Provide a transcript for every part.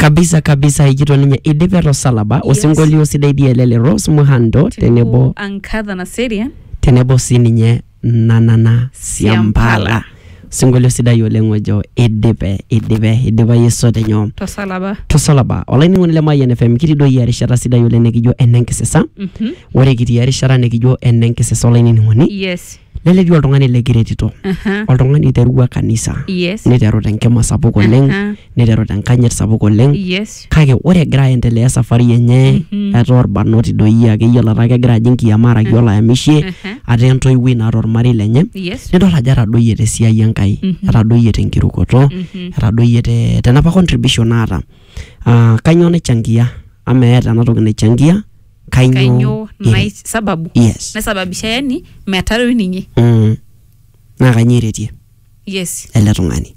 kabisa ikitwa ninye idivero salaba osingolio sidai dielele Rose Muhando tenebo Ankatha na Seria tenebo sininye Nanana Siampala singolio sidai oleng ojo idipa yesote nyom tosalaba olaini ngone le Mayan FM kitido yarishata sidai oleng nekijo enenkisesa ore kiti yarishata nekijo enenkisesa olaini ngoni yes lele dio oltung'ani lekiretito oltung'ani iterua kanisa niteru tenkema sapuk oleng niteru tenkanyet sapuk oleng kake ore egira aendelea safari enye etaa orbarnoti doi ake yiolo ata kegira ajing kiamara yiolo ayamishie ata entoiwuoi naata ormarei lenye nidol ajo etadoyie tesiai Enkai etadoyie tenkirukoto etadoyie tenapa contribution naata kanyoo naichangia ama eeta enatoki naichangia kainyo sababu nasababisha yani metaroi ninye na kanyiretie yes ele tung'ani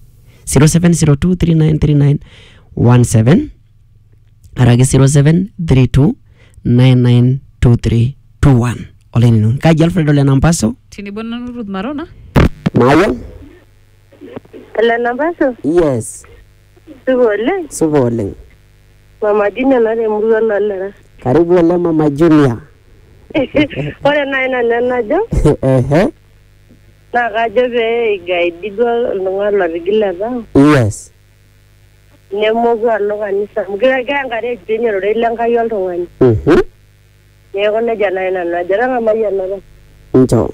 0702393917 arake 0732992321 oleni nun kaji Alfredo le Nampaso tinibona Ruth Marona Mayo le Nampaso yes subo oleng Mama Junior na le murua nalera karibu ole Mama Junior ore naina najo na kajo be guide dua oltung'ani lotigilata yes nemoku alo kanisa mukira ngare junior ile Enkai oltung'ani neeku neja naina najo ranga mayianara njo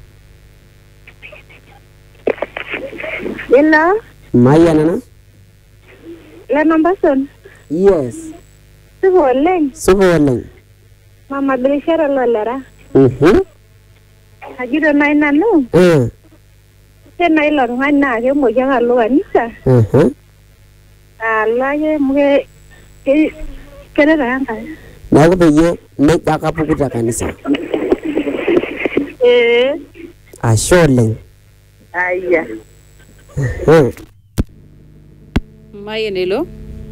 ila mayianana le Nambason yes subo oleng Mama Brishara lolera ajito naina no tena ilo tung'ani naa kemoki ake alo kanisa alake muke kereta Enkai neeku peyie neja kapuku te kanisa ashe oleng aya Mayen hello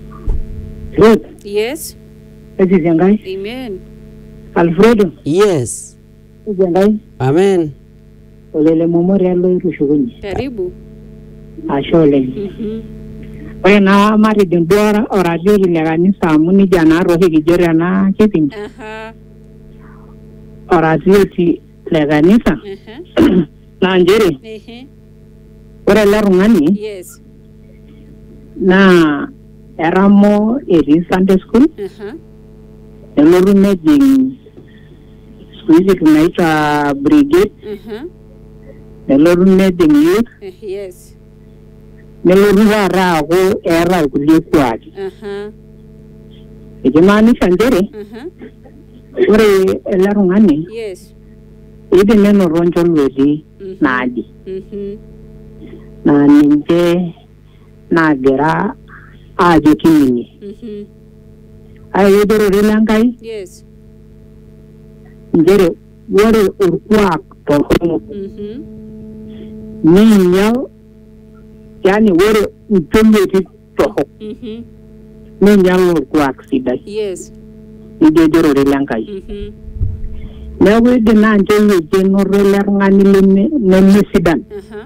yes Enkai amen Alfredo yes Enkai amen olele memorial lo rushukunyi karibu ashe oleng ore na mari dendora oradio ile kanisa amuni jana rohi kijore na kipindi oradio ti le kanisa na njere ore le tung'ani yes na eramo eri Sunday school eloru nejing sikuizi tunaita brigade eloru nejing youth yes neloru taata aku eeta irkulie kuaki ikimaanisha njere ore ele tung'ani yes idim nenoto ncholueti naaje naa ninche naagira aajo kiningi ayedorore Enkai yes njere ore orkuak torrono ninyal yani ore ncholueti torrok ninyal orkuak sidai yes idedorore Enkai neeku idim naa ncholueti enoto ele tung'ani lemesidan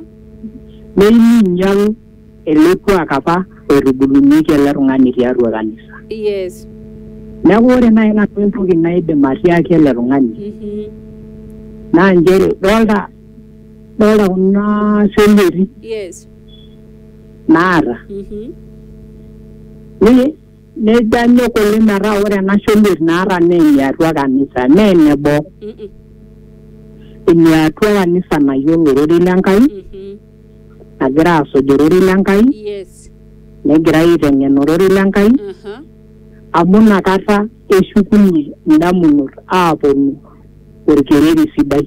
neinyal ele kuak apa oitubulunyieki ele tung'ani tiatua kanisa yes neeku ore naaji nanu entoki naidim atiaki ele tung'ani naa njere dolta kuna solueti yes naata neja nyok oleng metaa ore ena solueti naata naa eniatua kanisa naa eneboo eniatua kanisa nayiolo ororei Lenkai nagira asuj ororei Lenkai negira aiteng'en ororei Lenkai amu nakata eshukunye indamunot aaponu orkereri sidai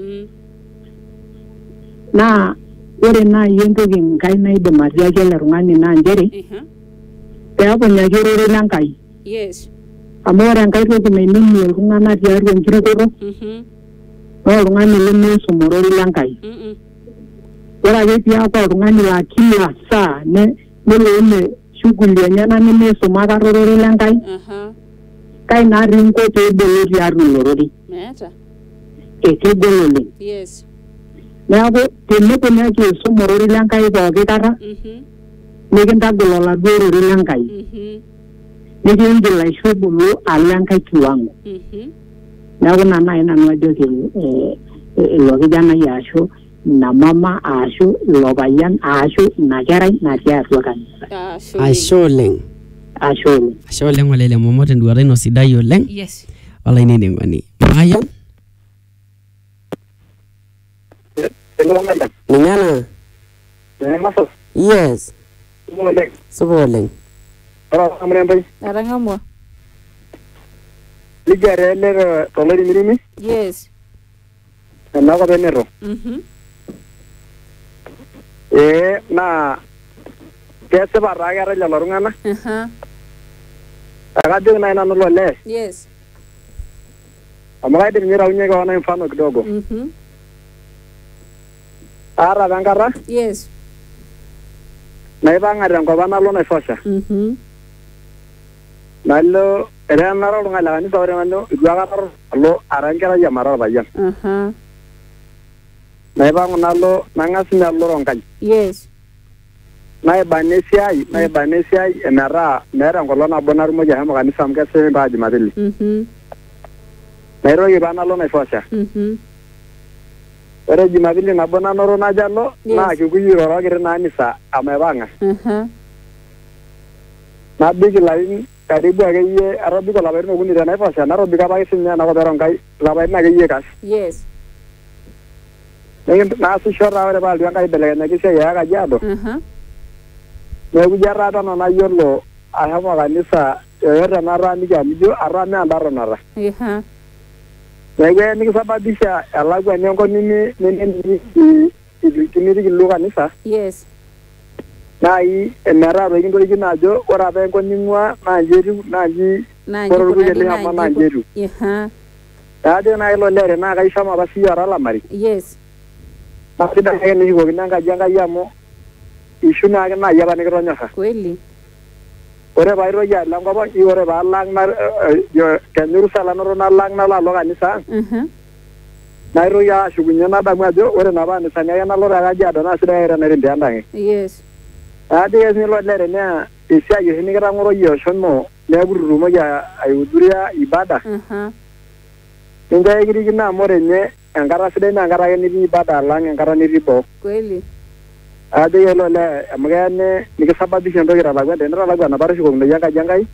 naa ore naaji entoki Enkai naidim atiaki ele tung'ani naa njere peepunyaki ororei Lenkai amu ore enkai toki naiminie iltung'anak tiatua enkirukoto naa oltung'ani lemeisum ororei Lenkai ore ake piaku oltung'ani laa kila saa neloone shughuli enyenak nemeisum aikata ororei Lenkai kai natii inko peebolo tiatua ilo rorei ekegol oleng neeku teneponu aisum ororei Lenkai pooki kata nikintagol oladuo ororei Lenkai nikiingil aisho bulu alo enkae kiwango neeku ina naaji nanu ajoki ilo kijanai ashu ina mama ashu ilo payian ashu ina kerai natii atua kanisa. Ashe oleng. Ashe oleng olele momo tenduata ino sidai oleng. Yes. Olainining'oni. Mayan? Ninyana? Yes. Supa oleng. Atang'amua. Ligare ele tolaimirimi? Yes. Enakop enero. Naa kesipa taa keetae lelo tung'anak. Akajoki naaji nanu ilo lee. Yes. Amu kaidim ninye aitaunyie keon mfano kidogo. Aata apa enkata. Yes. Naipang'a tenkop ang nalo Naivasha. Nalo etaa nara oltung'ani le kanisa ore nanu itu aikata alo ara enkerai amara orpayian. Naipang'u nalo nang'as ninye alo Ronkai. Yes. Naibana esiai emetaa meeta enkolong nabo natumoki ashomo kanisa amu kesii mpaka Jumapili. Naitoki paa nalo Naivasha. Ore Jumapili nabo nanoro najo alo naa Kikuyu irorokiti naa kanisa amaipang'a. Nabik ilarin karibu akeyie atobiko lapaitin okuni te Naivasha natobiko apake sininye enakop e Ronkai lapaitin akeyie kasi. Yes. Naasisho taa ore paaltu Enkai aibelekenyaki esiai e Kajiado. Neeku ijo etaa tano nayiolo ashomo kanisa yoyote nataaniki amu ijo ataa mee endatonata. Neeku nikisababisha elakwani enkop nimitiki ilo kanisa. Yes. Naaji emetaa doi kintorikino ajo ore apa enkop ning'ua naa nji etiu naaji ore orkulie lishomo naa nji etiu. Naajo naaji ilo lee tenaa kaishomo apa siiyie otalamari. Yes. Naa sidai ake nikikokini enkaji Enkai amu ishu naake naaji apa nikitonyorra. Kweli. Ore paitoki alo enkop ang ore paalang kenyorusala nalo nalang nalo alo kanisa ang. Naitoki ashukunye nadamu ajo ore napa anisani ake nalo te Kajiado naa sidai ake tenairem tiandang'e. Yes. Najo ake sinye ilo lee tenaa esiai oshi nikitang'oroyie shomo neeku tutumoki aihudhuria ibada. Nincho ake kirikino amu ore nye enkata sidai naa enkata ake nitii ibada alang enkata nitii boo. Kweli. Ajo ilo lee amu keya nikisababisha entoki italakua tenitalakua enapa tushukokinoyie enkaji Enkai.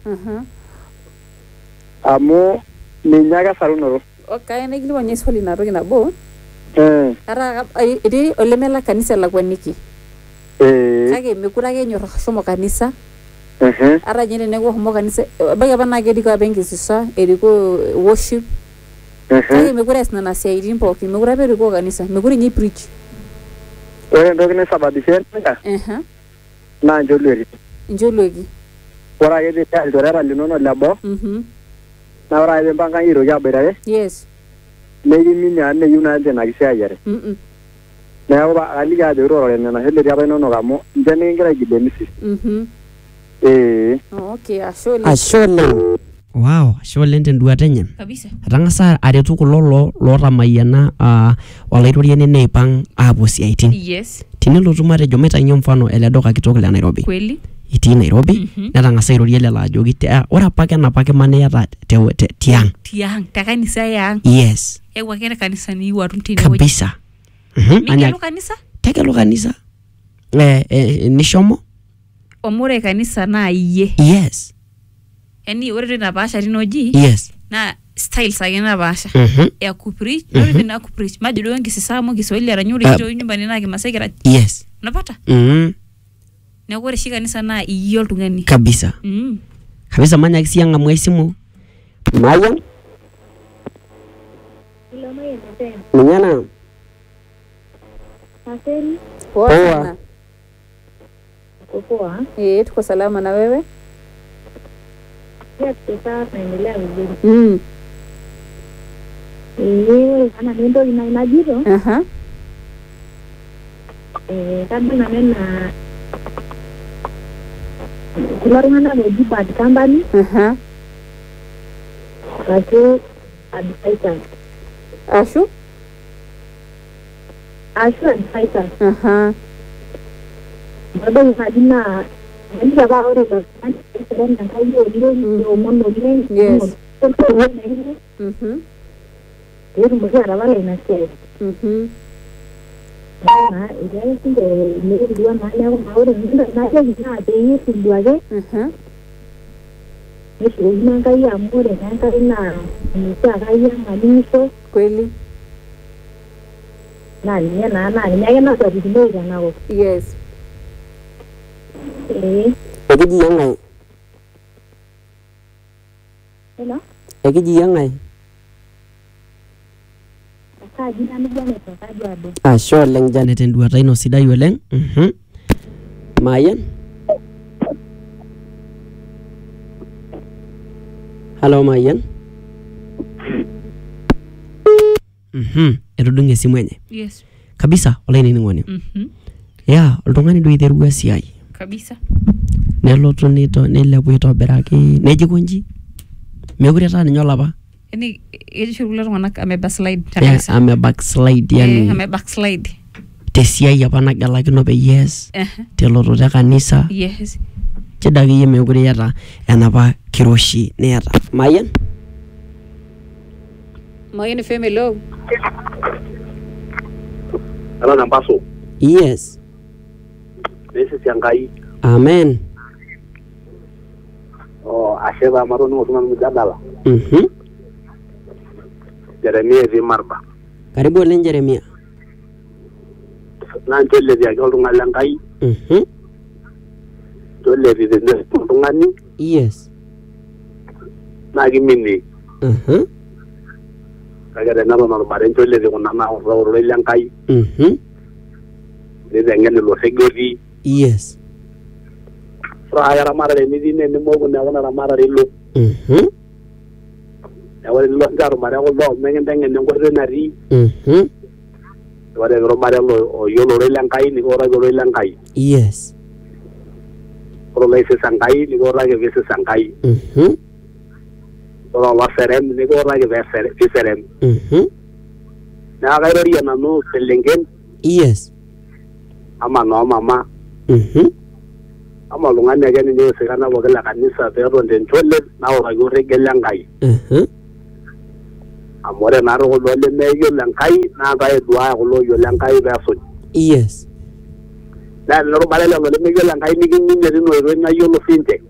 Amu ninye ake esarunoto. Okay, naikilikuan swali ina toki nabo. Ata etii olemelak kanisa elakwaniki. Kake mekure ake enyorr ashomo kanisa. Ata ninye teneeku eshomo kanisa ebaiki apa naa kerikoo apa enkisisa erikoo worship. Kake mekure eas nena siaitin pookin mekure apa erikoo kanisa mekure ninye preach. Ore entoki naisababisha naa Njolueki. Ore ake piitia ilchoreta linonok leboo naa ore ake piimpanga aitoki aboitare nekiminie amu meyieu naa ninche ina kisiayiare. Neeku kaliki ajo irorore nena sheleti apa inonok amu ninche nikingira aigilie misis. Okay, ashe oleng. Ashe oleng. Wow, ashe oleng tenduata enye. Kabisa. Etang'asa aretu kulo lootamayiana olaitoriani neipang' aapuo siaitin. Yes. Tenelotu matejo maitanyio mfano ele duka kitok le Nairobi. Kweli. Itii Nairobi netang'asa airorie lelo ajoki ore apake enapake maniyata tiang'. Tiang' te kanisa yang. Yes. Ewa ake kanisani iyieu atum tine wueji. Kabisa. Tegelu kanisa? Tegelu kanisa. Nishomo? Omore kanisa naa iyie. Yes. Yani ore tena paasha tinoji. Yes. Na styles ake napaasha. Ya kupreach, ore tena kupreach majo duo enkisisa amu Kiswahili aranyuri kito nyumbani naa Kimasai kira. Yes. Unapata? Neeku ore shi kanisa naa iyie oltung'ani. Kabisa. Kabisa manyaki sii ang'amu esimu. Mayan? Ninyana? Poa sana. Poa. Tuko salama na wewe? Sasa naendelea vizuri. Ana ndio inajiro. Kama nena kila rungana loji bad company. Ashu advisor. Ashu advisor. Bado unajina Kweli. Yes. Ekiji yangai. Hello? Ekiji yangai. Ashe oleng Janet enduata ino sidai oleng. Mayen. Hello Mayen. Etudunge esimu enye. Yes. Kabisa olainining'oni. Ya, oltung'ani duo iterua esiai. Kabisa. Nelotu nilepu aitobiraki nejiko nji. Mekure taa ninye olapa. Yaani ejo kulo tung'anak ame backslide kabisa. Ame backslide yani. Ame backslide. Tesiai apa nagelakino peyie ees. Teloto te kanisa. Yes. Chedake yeye mekure yata enapa kiroshi neeta. Mayen? Mayen FM hello. Hello Nambaso. Yes. This is Yangai. Amen. Oh, asheba maroni usman mjadala. Jeremia Zimarba. Karibu oleng Jeremia. Nanjole vya golunga langai. Tole vile tungani. Yes. Nagimini. Kagere nalo marbaren tole vya kuna na oro langai. Ngene lo segori. Yes. Fra ya mara ni dine ni mo na wana mara rilo. Ya wale lo ngaro mara ko lo mengen dengen ngo renari. Wale ro mara lo yo lo langai ni ora lo langai. Yes. Ro le se sangai ni ora ke se sangai. Ro la serem ni ora ke serem. Na ga ro ya no selengen. Yes. Ama no mama. Ama lungane ageni ni sekana bogela kanisa pero ndentole na ora go regela ngai. Amore na ro lo le meyo langai na ba edwa go lo yo langai ba so. Yes. Na lo ba le lo meyo langai ni ni no ro na yo lo finte.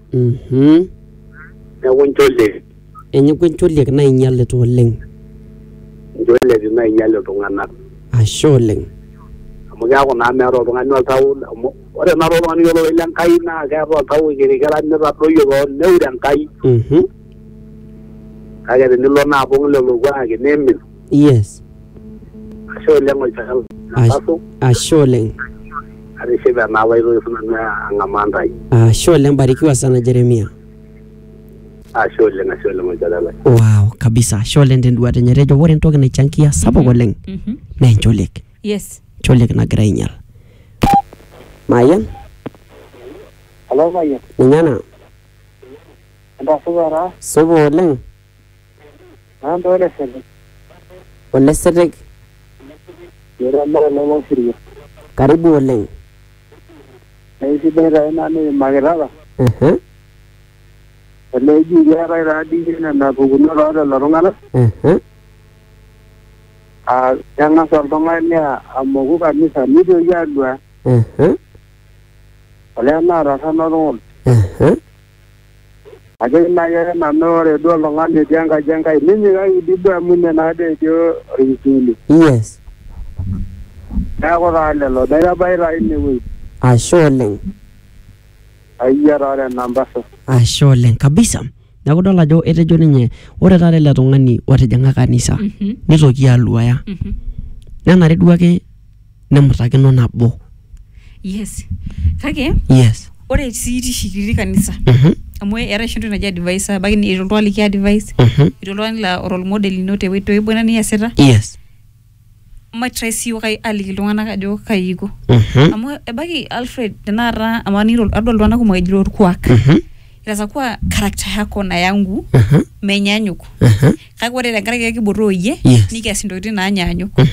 Na wonchole. Enye kwenchole na inyale to leng. Njole na inyale to ngana. Asholeng. Mga ko na mero ngani wa tau ore na ro ngani yo langai na ga ro tau giri gara ni ra pro yo ne langai. Kaya ni lo na bong lo gwa ge nemin. Yes. Asholeng mo chal. Asholeng. Ari sheba na wa ro na ngamandai. Asholeng, barikiwa sana Jeremia. Asholeng mo jalala. Wow, kabisa. Asholeng nduata nyerejo wore ntoke na chankia sapo goleng. Na njolek. Yes. Cholek na grainyal. Mayan? Hello Mayan. Nyana. Anda subara? Sobo oleng. Ando ole sele. Ole sele. Yera lo sirio. Karibu oleng. Esi bera na ni mageraba. Ole ji yara ra di na buguno ro lo ngala. Yang sortongannya amogu kanisa ni do ya dua. Oleh na rasa norong. Aja na ya na nore do longan de jangka ini ga di do munne na de jo rinjuli. Yes. Na ko ra le lo da bayra ini wi. Asholeng. Ayya ra nambaso. Asholeng kabisa. Nakudola jo etejo ninye ore tare le tung'ani otijing'a kanisa nitoki aluaya nenare duake nemutakino nabo. Yes. Kake? Yes. Ore shiriki kanisa. Amu era shinto naji advice baki ni ilolwa liki advice. Ilolwa la role model inote wetu ibona ni yaseta. Yes. Matraisi wakai aliki iltung'anak ajo kaiko. Amu ebaki Alfred tenara amani adol iltung'anak kumok ejiro orkuak. Inaweza kuwa karakta yako na yangu menyanyuko. Kake ore tenkaraki kiboto yie nikias ntokitin naanyanyuk.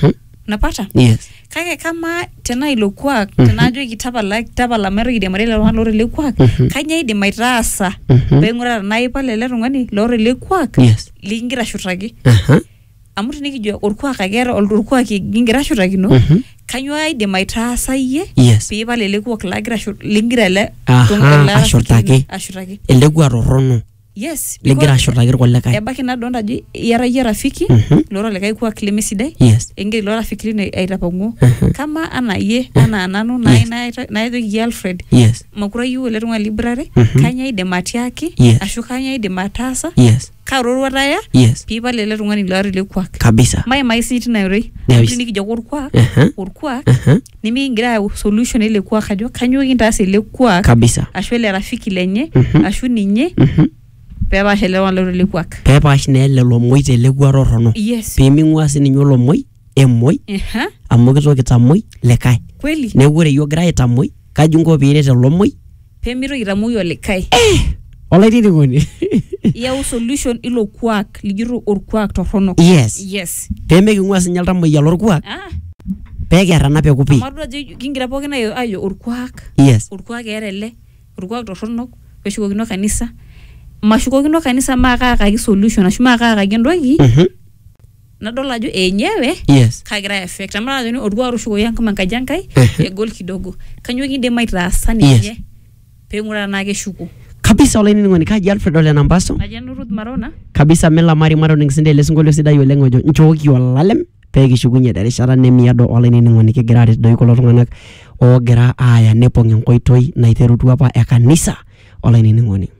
unapata yes kake kama tena ilo kuak tenajo kitapala mero idemare lelo lore le kuak kanya idim aitaasa pengura naipa lele tungani lore le kuak yes lingira shutaki amu tinikijo orkuak agera orkuak gingira shutakino kanyo idim aitaasa iye yes piipa lele kuak lagira lingira le ashurtaki ele kuak torrono yes lingira ashurtaki irkulikai ebaki nadonta ajo yara rafiki loro likai kuak lemesidai yes engei loro rafiki aitapangu kama ana ye ana nanu naitoki Alfred yes makura yu ele tung'ani library kanya idim atiaki ashu kanya idim ataasa yes karorwata ya yes piipa lele tung'ani loro le kuak kabisa mai siti na yore nikijo orkuak nimigira solution ile kuak ajo kanyo kintaas ile kuak kabisa ashu ele rafiki lenye ashu ninye pepa shelewa loro le kuak pepa shne lelo moi tele kuak torrono yes peming'ua sininye olomoi emoi amu kitoki tamoi lekai kweli neeku ore iyiok gira aitamoi kaji inko piiret olomoi pemitoki tamoi olikai olaitirikoni yau solution ilo kuak lijito orkuak torrono yes pemeking'ua sinye iltamoyia lorkuak peekerra na pekupi amadu ajo kingira pookin ayo orkuak yes orkuak era ele orkuak torrono peshukokino kanisa mashukokino kanisa maakaakaki solution ashu maakaakaki entoki nadol ajo enyewe yes kagira effect amara ajo orkuak rushuko yankama nkajankai egol kidogo kanyo kindim aitaasa ninye pengura na keshuku kabisa olainining'oni kaji Alfred Ole Nambaso ajanu Ruth Marona kabisa melamari maro ningisinde ele singolio sidai oleng ojo nchooki olalem peekishukunye terishata nemiado olainining'oni kigira aret doi kulo tung'anak oogira aaya nepong' enkoitoi naiterutua apa e kanisa olainining'oni